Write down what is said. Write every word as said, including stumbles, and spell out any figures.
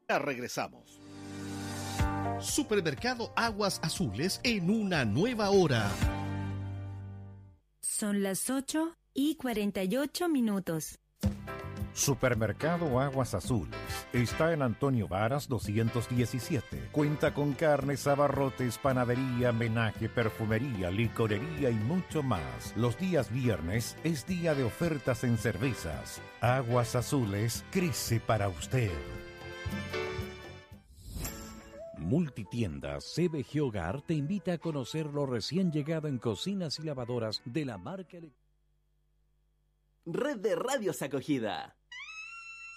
Ya regresamos. Supermercado Aguas Azules en una nueva hora. Son las ocho y cuarenta y ocho minutos. Supermercado Aguas Azules está en Antonio Varas doscientos diecisiete. Cuenta con carnes, abarrotes, panadería, menaje, perfumería, licorería y mucho más. Los días viernes es día de ofertas en cervezas. Aguas Azules crece para usted. Multitiendas C B G Hogar te invita a conocer lo recién llegado en cocinas y lavadoras de la marca. Red de Radios Acogida.